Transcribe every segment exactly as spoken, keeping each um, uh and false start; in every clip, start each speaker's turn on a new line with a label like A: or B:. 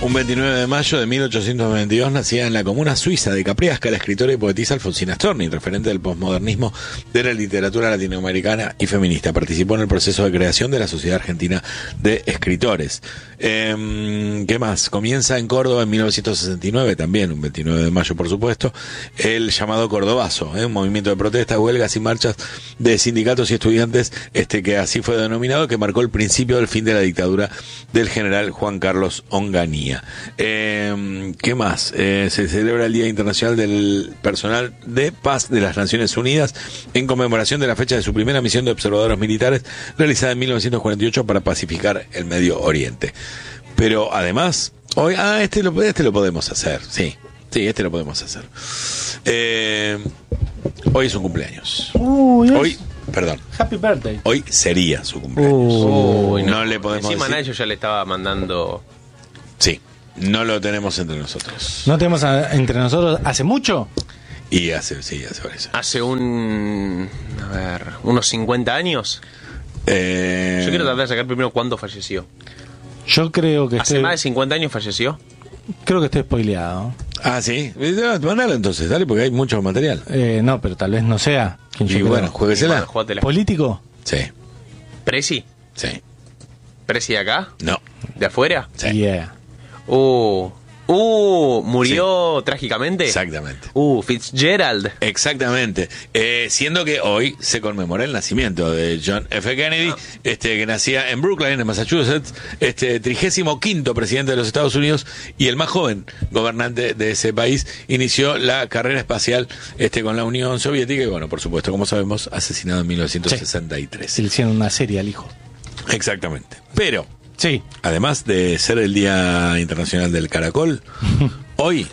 A: Un veintinueve de mayo de mil ochocientos veintidós nacía en la comuna suiza de Capriasca la escritora y poetisa Alfonsina Storni, referente del posmodernismo de la literatura latinoamericana y feminista. Participó en el proceso de creación de la Sociedad Argentina de Escritores. Eh, ¿Qué más? Comienza en Córdoba en mil novecientos sesenta y nueve, también un veintinueve de mayo, por supuesto, el llamado Cordobazo, ¿eh? un movimiento de protestas, huelgas y marchas de sindicatos y estudiantes, este que así fue denominado, que marcó el principio del fin de la dictadura del general Juan Carlos Onganía. Eh, ¿Qué más? Eh, se celebra el Día Internacional del Personal de Paz de las Naciones Unidas en conmemoración de la fecha de su primera misión de observadores militares realizada en mil novecientos cuarenta y ocho para pacificar el Medio Oriente. Pero además, hoy, ah, este lo, este lo podemos hacer, sí, sí, este lo podemos hacer. Eh, hoy es un cumpleaños.
B: Uy,
A: hoy, perdón.
B: Happy birthday.
A: Hoy sería su cumpleaños.
C: Uy,
A: no,
C: no,
A: no le podemos
C: encima
A: decir.
C: Nacho ya le estaba mandando.
A: Sí, no lo tenemos entre nosotros.
B: ¿No tenemos a- entre nosotros hace mucho?
A: Y hace, sí, hace varios años.
C: Hace un. A ver, unos cincuenta años.
A: Eh,
C: Yo quiero tratar de sacar primero cuándo falleció.
B: Yo creo que
C: Hace
B: estoy,
C: más de cincuenta años falleció.
B: creo que estoy spoileado.
A: Ah, sí. Mandalo entonces, dale, porque hay mucho material.
B: Eh, no, pero tal vez no sea. ¿Quién yo
A: Y
B: creo?
A: bueno, jueguesela.
C: Bueno, jugátela.
B: ¿Político?
A: Sí,
C: ¿Presi?
A: sí.
C: ¿Presi de acá?
A: No.
C: ¿De afuera?
A: Sí.
B: Yeah.
C: Uh. Uh, murió trágicamente.
A: Exactamente.
C: Uh, Fitzgerald.
A: Exactamente. Eh, siendo que hoy se conmemora el nacimiento de John F. Kennedy,
C: Ah.
A: este que nacía en Brooklyn, en Massachusetts, este trigésimo quinto presidente de los Estados Unidos y el más joven gobernante de ese país. Inició la carrera espacial este con la Unión Soviética y bueno, por supuesto, como sabemos, asesinado en mil novecientos sesenta y tres.
B: Se le hicieron una serie al hijo.
A: Exactamente. Pero
B: Sí.
A: además de ser el Día Internacional del Caracol, hoy...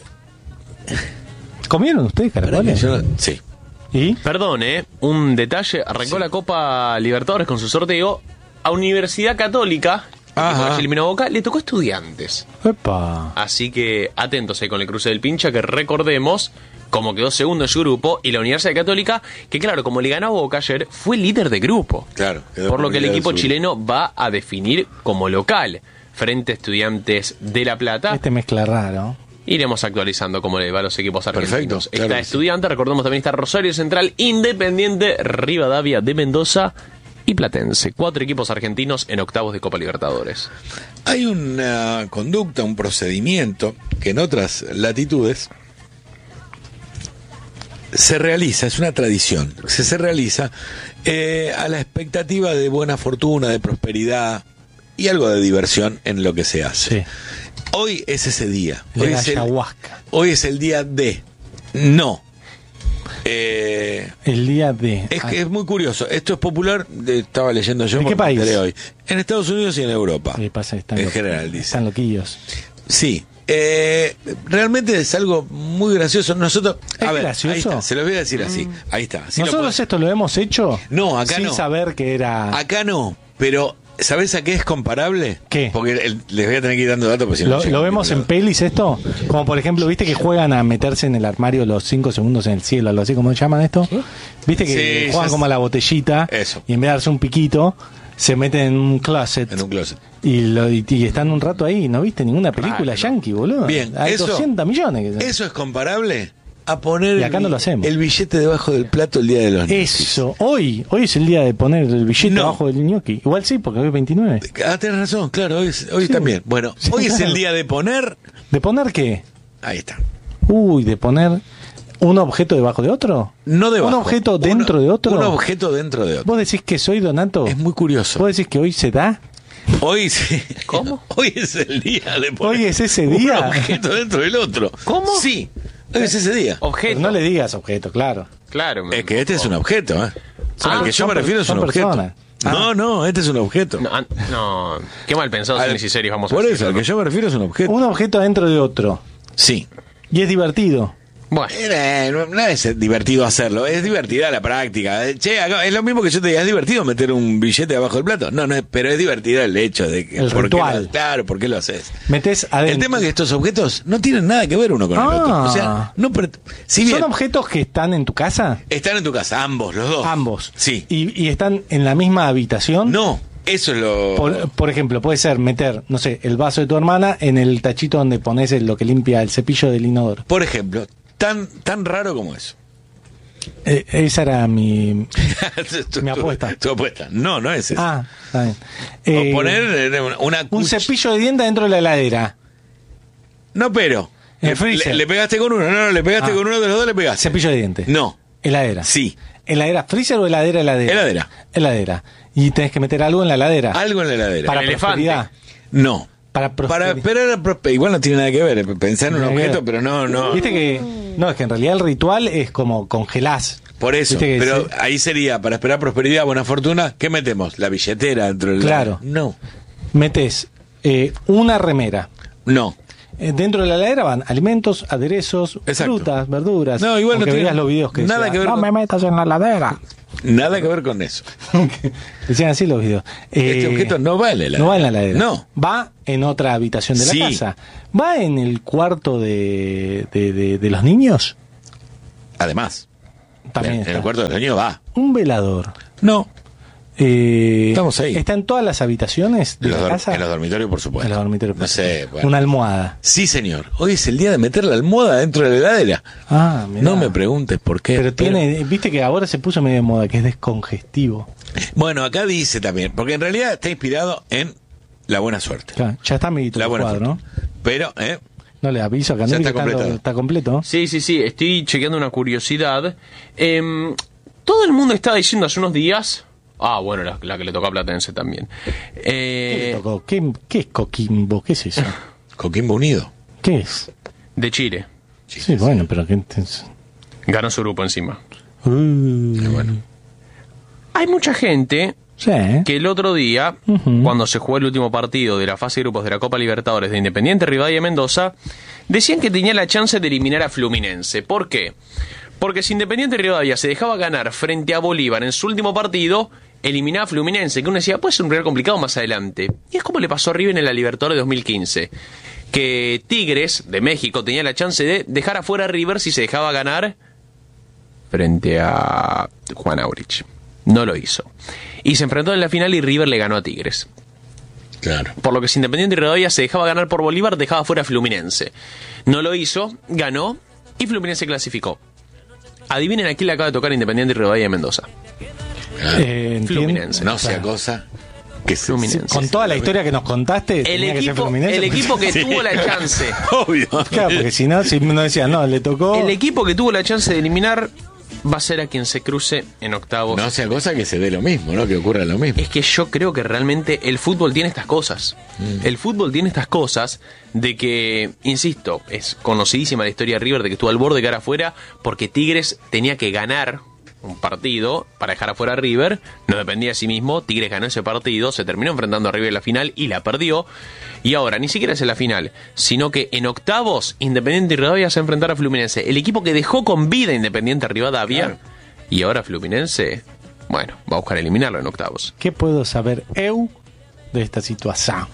B: ¿Comieron ustedes caracoles?
A: Yo no- Sí.
B: ¿Y?
C: Perdón, eh. Un detalle. Arrancó
A: Sí.
C: la Copa Libertadores con su sorteo. A Universidad Católica, el
A: Ajá.
C: equipo que eliminó a Boca, le tocó Estudiantes.
B: Epa.
C: Así que atentos ahí con el cruce del pincha, que recordemos cómo quedó segundo en su grupo, y la Universidad Católica, que claro, como le ganó a Boca ayer, fue líder de grupo.
A: Claro, quedó
C: Por lo
A: como
C: que el
A: líder
C: equipo
A: del sur.
C: chileno va a definir como local frente a Estudiantes de La Plata.
B: Este mezcla raro.
C: Iremos actualizando cómo le va a los equipos argentinos.
A: Perfecto, claro
C: Está
A: que sí.
C: Estudiante, recordemos también está Rosario Central, Independiente, Rivadavia de Mendoza y Platense. Cuatro equipos argentinos en octavos de Copa Libertadores.
A: Hay una conducta, un procedimiento que en otras latitudes se realiza, es una tradición, se, se realiza eh, a la expectativa de buena fortuna, de prosperidad y algo de diversión en lo que se hace.
B: Sí.
A: Hoy es ese día.
B: De
A: Hoy
B: la
A: es, el,
B: ayahuasca.
A: hoy es el día de... No. Eh,
B: El día de...
A: es que es muy curioso. Esto es popular, de- estaba leyendo yo.
B: ¿En qué
A: porque me
B: país?
A: enteré hoy. En Estados Unidos y en Europa.
B: ¿Qué pasa? Están
A: en
B: lo-
A: general, dice.
B: Están loquillos.
A: Sí, eh, realmente es algo muy gracioso. Nosotros,
B: ¿Es
A: a ver,
B: gracioso?
A: ahí está, se los voy a decir así. Ahí está. así lo
B: Nosotros
A: puedo-
B: esto lo hemos hecho
A: No, acá
B: sin
A: no.
B: saber que era...
A: Acá no, pero ¿sabés a qué es comparable?
B: ¿Qué?
A: Porque el- les voy a tener que ir dando datos, porque si no
B: ¿Lo,
A: llega
B: lo
A: a
B: vemos
A: ningún
B: en pelis esto? Como por ejemplo, ¿viste que juegan a meterse en el armario los cinco segundos en el cielo? Algo así, ¿cómo se llaman esto? ¿Viste que
A: Sí,
B: juegan
A: ya
B: como a la botellita?
A: Eso.
B: Y en vez de darse un piquito, se meten en un closet.
A: lado. En un closet.
B: Y, lo, y, y están un rato ahí. ¿No viste ninguna película
C: Raro.
B: yankee, boludo?
A: Bien,
B: Hay
A: eso-
B: doscientos millones. Que
A: ¿Eso es comparable a poner
B: Y acá
A: el,
B: no lo hacemos.
A: el billete debajo del plato el día de los ñoquis?
B: Eso. Hoy, hoy es el día de poner el billete
A: No.
B: abajo del ñoqui. Igual sí, porque hoy es veintinueve.
A: Ah, tenés razón, claro, hoy, es- hoy
B: Sí.
A: también. Bueno,
B: Sí,
A: hoy es
B: claro.
A: el día de poner...
B: ¿De poner qué?
A: Ahí está.
B: Uy, de poner un objeto debajo de otro.
A: No debajo.
B: ¿Un objeto
A: Uno-
B: dentro de otro?
A: Un objeto dentro de otro.
B: ¿Vos decís que soy Donato?
A: Es muy curioso.
B: ¿Vos decís que hoy se da?
A: Hoy sí.
C: ¿Cómo?
A: Hoy es el día de poner
B: Hoy es ese día.
A: un objeto dentro del otro.
C: ¿Cómo?
A: Sí. Hoy es ese día.
C: Objeto.
B: Pero no le digas objeto, claro.
C: Claro.
A: Es que este es un objeto, ¿eh?
C: Ah,
A: Al que yo
B: son
A: me
B: per-
A: refiero es un
B: son
A: objeto.
B: personas. Ah.
A: No, no, este es un objeto.
C: No, an- no, qué mal pensado
A: Al-
C: cines y series vamos a
A: Por
C: decir,
A: eso, al
C: ¿no?
A: que yo me refiero es un objeto.
B: Un objeto dentro de otro.
A: Sí.
B: Y es divertido.
C: Bueno,
A: Eh, no, no es divertido hacerlo, es divertida la práctica. Eh, Che, acá- es lo mismo que yo te diga, ¿es divertido meter un billete abajo del plato? No, no, es- pero es divertido el hecho de que...
B: El
A: ¿por qué
B: ritual.
A: lo- claro, ¿por qué lo haces?
B: Metés adentro.
A: El tema es que estos objetos no tienen nada que ver uno con el
B: Ah.
A: otro. O sea, no pre- si bien
B: ¿Son objetos que están en tu casa?
A: están en tu casa, ambos, los dos.
B: Ambos.
A: Sí.
B: ¿Y, y están en la misma habitación?
A: No, Eso es lo...
B: Por, por ejemplo, puede ser meter, no sé, el vaso de tu hermana en el tachito donde pones el- lo que limpia el cepillo del inodoro.
A: Por ejemplo, tan, tan raro como eso.
B: Eh, esa era mi...
A: tu,
B: Mi
A: tu-
B: apuesta.
A: Tu apuesta. No, no es eso.
B: Ah, está bien.
A: O
B: Eh,
A: poner eh, una
B: un
A: cuch-
B: cepillo de dientes dentro de la heladera.
A: No, pero...
B: En el
A: le,
B: freezer.
A: le- le pegaste con uno. No, no, le pegaste
B: Ah.
A: con uno de los dos, le pegaste.
B: Cepillo de dientes.
A: No.
B: Heladera.
A: Sí.
B: ¿Heladera freezer o heladera heladera?
A: Heladera.
B: Heladera. Y tenés que meter algo en la heladera.
A: Algo en la heladera.
B: Para
C: El elefante.
B: prosperidad.
A: No.
B: Para
A: Para
B: prosperidad.
A: esperar a prospe- igual no tiene nada que ver, pensar en un
B: Nada que
A: objeto,
B: ver.
A: pero no, no.
B: Viste que... No, es que en realidad el ritual es como congelás.
A: Por eso,
B: Viste que
A: pero
B: se-
A: ahí sería, para esperar prosperidad, buena fortuna, ¿qué metemos? ¿La billetera dentro del...
B: Claro.
A: No,
B: metes eh, una remera.
A: no.
B: Eh, Dentro de la heladera van alimentos, aderezos,
A: Exacto.
B: frutas, verduras.
A: No, igual no
B: Aunque
A: tiene
B: veas los videos que
A: nada
B: decían,
A: que ver
B: no
A: con-
B: me metas en la heladera.
A: Nada que ver con eso.
B: Decían así los videos.
A: Este
B: Eh,
A: objeto no va en la heladera.
B: No va en la heladera.
A: No.
B: Va en otra habitación de la
A: Sí.
B: casa. Va en el cuarto de, de, de- de los niños.
A: Además,
B: También
A: en,
B: está.
A: en el cuarto del niño va.
B: Un velador.
A: No.
B: Eh,
A: Estamos ahí.
B: ¿Está en todas las habitaciones de
A: En los,
B: la
A: dor-
B: casa?
A: en los dormitorios, por supuesto.
B: En los dormitorios.
A: No sé, bueno.
B: Una almohada.
A: Sí, señor. Hoy es el día de meter la almohada dentro de la heladera.
B: Ah, mirá.
A: No me preguntes por qué.
B: Pero tiene, viste que ahora se puso medio de moda, que es descongestivo.
A: Bueno, acá dice también, porque en realidad está inspirado en la buena suerte.
B: Claro, ya está amiguito
A: La
B: el
A: buena
B: cuadro, ¿no?
A: suerte. Pero, ¿eh?
B: No le aviso a Canel
A: Ya
B: que
A: está
B: está,
A: completado.
B: está completo.
C: Sí, sí, sí, estoy chequeando una curiosidad. Em, todo el mundo estaba diciendo hace unos días... Ah, bueno, la, la que le tocó a Platense también.
B: ¿Qué le
C: Eh,
B: tocó? ¿Qué, qué es Coquimbo? ¿Qué es eso?
A: Coquimbo Unido.
B: ¿Qué es?
C: de Chile.
B: Sí, bueno, pero que...
C: Ganó su grupo encima.
B: Uh,
A: Bueno.
C: Hay mucha gente
B: sí, ¿eh?
C: que el otro día,
B: Ujú.
C: cuando se jugó el último partido de la fase de grupos de la Copa Libertadores de Independiente Rivadavia Mendoza, decían que tenía la chance de eliminar a Fluminense. ¿Por qué? Porque si Independiente Rivadavia se dejaba ganar frente a Bolívar en su último partido, eliminaba a Fluminense, que uno decía, puede ser un rival complicado más adelante. Y es como le pasó a River en la Libertadores de dos mil quince, que Tigres de México tenía la chance de dejar afuera a River si se dejaba ganar frente a Juan Aurich. No lo hizo. Y se enfrentó en la final y River le ganó a Tigres.
A: Claro.
C: Por lo que si Independiente Rivadavia se dejaba ganar por Bolívar, dejaba fuera a Fluminense. No lo hizo, ganó y Fluminense clasificó. Adivinen a quién le acaba de tocar Independiente Rivadavia de Mendoza.
A: claro.
B: Eh, entiendo-
C: Fluminense.
A: No sea
B: Claro.
A: cosa que se-
C: Fluminense.
B: Con toda la historia que nos contaste,
C: El
B: tenía que ser
C: equipo,
B: Fluminense.
C: el equipo que
A: Sí.
C: tuvo la chance.
A: Obvio.
B: Claro, porque si no, si no decían, no, le tocó...
C: El equipo que tuvo la chance de eliminar va a ser a quien se cruce en octavos.
A: No sea cosa que se dé lo mismo, ¿no? Que ocurra lo mismo.
C: Es que yo creo que realmente el fútbol tiene estas cosas. El fútbol tiene estas cosas de que, insisto, es conocidísima la historia de River de que estuvo al borde de cara afuera porque Tigres tenía que ganar un partido para dejar afuera a River, no dependía de sí mismo, Tigres ganó ese partido, se terminó enfrentando a River en la final y la perdió, y ahora ni siquiera es en la final, sino que en octavos Independiente Rivadavia se va a enfrentar a Fluminense, el equipo que dejó con vida Independiente Rivadavia,
A: Claro.
C: y ahora Fluminense, bueno, va a buscar eliminarlo en octavos.
B: ¿Qué puedo saber eu de esta situación?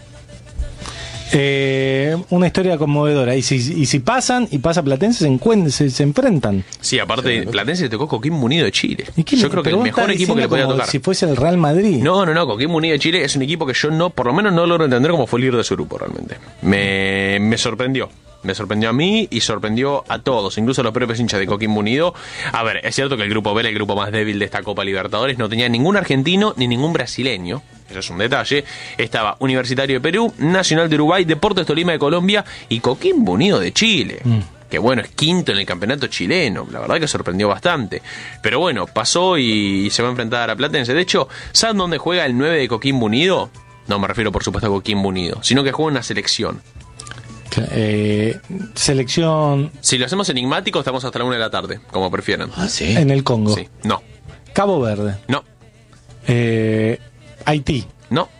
B: Eh, una historia conmovedora. Y si, y si pasan y pasa Platense, se, encuent- se, se enfrentan.
C: Sí, aparte, Platense le tocó Coquimbo Unido de Chile.
B: ¿Y qué
C: Yo
B: le-
C: creo que
B: pero
C: el
B: vos
C: mejor
B: estás
C: equipo que le
B: diciendo
C: podía
B: como
C: tocar.
B: si fuese el Real Madrid.
C: No, no, no, Coquimbo Unido de Chile es un equipo que yo no, por lo menos no logro entender cómo fue el líder de su grupo realmente. Me, me sorprendió. Me sorprendió a mí y sorprendió a todos, incluso a los propios hinchas de Coquimbo Unido. A ver, es cierto que el grupo B era el grupo más débil de esta Copa Libertadores, no tenía ningún argentino ni ningún brasileño. Eso es un detalle. Estaba Universitario de Perú, Nacional de Uruguay, Deportes Tolima de Colombia y Coquimbo Unido de Chile.
B: Mm.
C: Que bueno, es quinto en el campeonato chileno. La verdad que sorprendió bastante. Pero bueno, pasó y se va a enfrentar a Platense. De hecho, ¿saben dónde juega el nueve de Coquimbo Unido? No me refiero por supuesto a Coquimbo Unido, sino que juega en una selección.
B: Eh, selección
C: Si lo hacemos enigmático, estamos hasta la una de la tarde, como prefieran.
A: Ah, sí.
B: en el Congo.
C: Sí. No,
B: Cabo Verde.
C: no,
B: Eh, Haití.
C: no.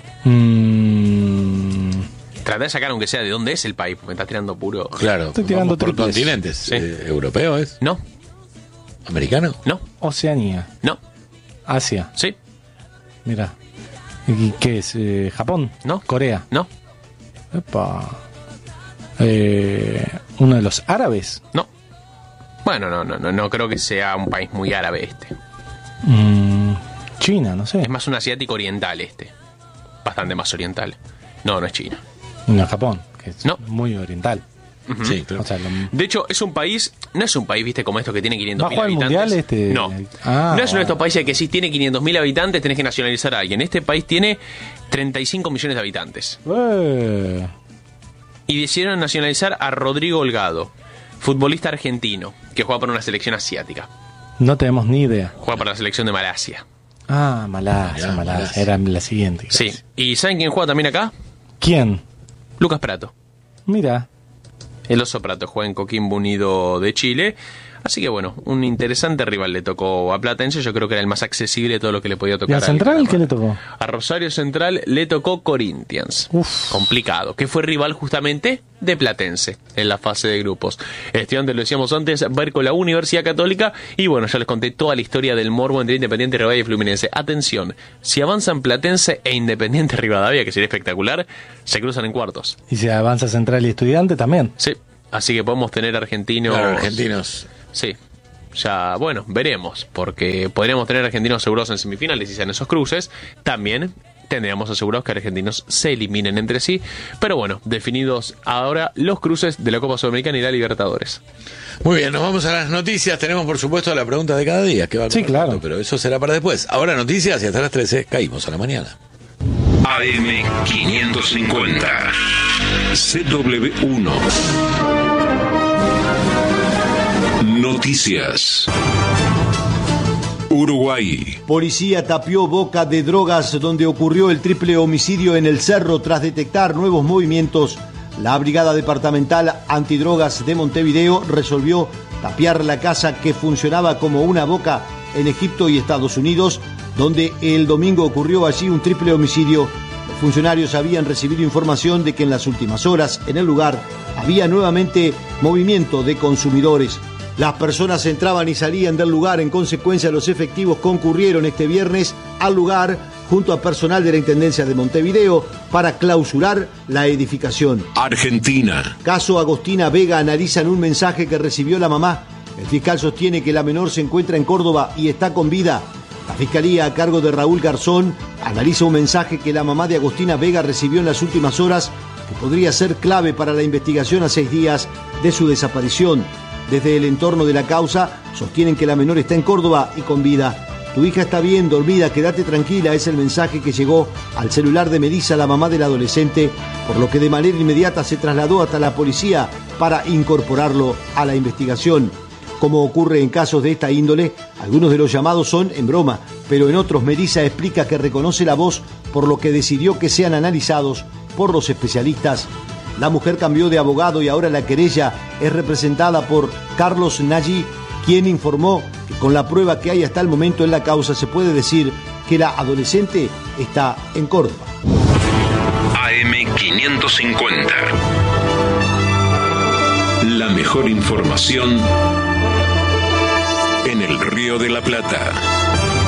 B: Mm,
C: Trata de sacar aunque sea de dónde es el país, porque me estás tirando puro.
A: Claro.
B: Estoy tirando
A: vamos por
B: triples.
A: continentes.
C: Sí.
A: Eh, ¿Europeo es?
C: No,
A: ¿Americano?
C: no,
B: Oceanía.
C: no,
B: Asia.
C: sí,
B: Mira. ¿Y qué es? Eh, ¿Japón?
C: No.
B: ¿Corea?
C: no,
B: Epa. Eh, ¿Uno de los árabes?
C: no. Bueno, no, no, no, no creo que sea un país muy árabe este.
B: Mm, China, no sé.
C: Es más un asiático oriental este. bastante más oriental. No, no es China.
B: No, Japón, que es
C: No.
B: muy oriental.
C: Ujú.
A: Sí, claro.
B: O sea, lo-
C: De hecho, es un país, no es un país, viste, como esto que tiene quinientos
B: ¿Va a
C: mil
B: jugar el
C: habitantes.
B: mundial este?
C: No,
B: Ah,
C: no es uno de
B: bueno.
C: estos países que si tiene quinientos mil habitantes tenés que nacionalizar a alguien. Este país tiene treinta y cinco millones de habitantes.
B: Eh,
C: Y decidieron nacionalizar a Rodrigo Holgado, futbolista argentino, que juega para una selección asiática.
B: no tenemos ni idea.
C: Juega para la selección de Malasia.
B: Ah, Malasia,
A: Mirá,
B: Malasia.
A: Malasia.
B: Era la siguiente.
C: Sí. ¿Y saben quién juega también acá?
B: ¿Quién?
C: Lucas Prato.
B: Mira.
C: El Oso Prato juega en Coquimbo Unido de Chile. Así que bueno, un interesante rival le tocó a Platense. Yo creo que era el más accesible de todo lo que le podía
B: ¿Y
C: tocar.
B: al Central qué le tocó?
C: A Rosario Central le tocó Corinthians.
B: Uf.
C: Complicado. Que fue rival justamente de Platense en la fase de grupos. El estudiante, lo decíamos antes, va a ir con la Universidad Católica. Y bueno, ya les conté toda la historia del morbo entre Independiente Rivadavia y Fluminense. Atención, si avanzan Platense e Independiente Rivadavia, que sería espectacular, se cruzan en cuartos.
B: Y si avanza Central y Estudiante también.
C: Sí, así que podemos tener argentinos.
A: Claro, argentinos.
C: Sí, ya, bueno, veremos, porque podríamos tener argentinos asegurados en semifinales y sean esos cruces. También tendríamos asegurados que argentinos se eliminen entre sí. Pero bueno, definidos ahora los cruces de la Copa Sudamericana y la Libertadores.
A: Muy bien, nos vamos a las noticias. Tenemos, por supuesto, la pregunta de cada día. Que va
B: Sí, claro.
A: correcto, pero eso será para después. Ahora noticias y hasta las trece caímos a la mañana.
D: A M quinientos cincuenta C W uno Noticias. Uruguay.
E: Policía tapió boca de drogas donde ocurrió el triple homicidio en el Cerro tras detectar nuevos movimientos. La Brigada Departamental Antidrogas de Montevideo resolvió tapiar la casa que funcionaba como una boca en Egipto y Estados Unidos, donde el domingo ocurrió allí un triple homicidio. Los funcionarios habían recibido información de que en las últimas horas en el lugar había nuevamente movimiento de consumidores. Las personas entraban y salían del lugar, en consecuencia los efectivos concurrieron este viernes al lugar junto a personal de la Intendencia de Montevideo para clausurar la edificación.
D: Argentina.
E: Caso Agostina Vega, analizan un mensaje que recibió la mamá. El fiscal sostiene que la menor se encuentra en Córdoba y está con vida. La Fiscalía, a cargo de Raúl Garzón, analiza un mensaje que la mamá de Agostina Vega recibió en las últimas horas que podría ser clave para la investigación a seis días de su desaparición. Desde el entorno de la causa sostienen que la menor está en Córdoba y con vida. Tu hija está bien, dormida, quédate tranquila, es el mensaje que llegó al celular de Melissa, la mamá del adolescente, por lo que de manera inmediata se trasladó hasta la policía para incorporarlo a la investigación. Como ocurre en casos de esta índole, algunos de los llamados son en broma, pero en otros Melissa explica que reconoce la voz, por lo que decidió que sean analizados por los especialistas. La mujer cambió de abogado y ahora la querella es representada por Carlos Nagy, quien informó que con la prueba que hay hasta el momento en la causa se puede decir que la adolescente está en Córdoba.
D: A M quinientos cincuenta. La mejor información en el Río de la Plata.